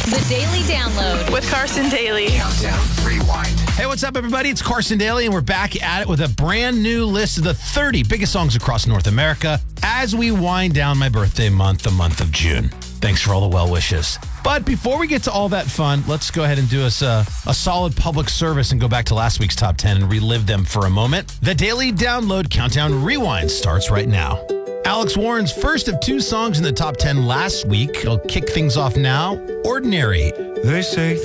The Daily Download with Carson Daly. Countdown Rewind. Hey, what's up, everybody? It's Carson Daly, and we're back at it with a brand new list of the 30 biggest songs across North America as we wind down my birthday month, the month of June. Thanks for all the well wishes. But before we get to all that fun, let's go ahead and do us a solid public service and go back to last week's top 10 and relive them for a moment. The Daily Download Countdown Rewind starts right now. Alex Warren's first of two songs in the top 10 last week. I'll kick things off now. Ordinary. They say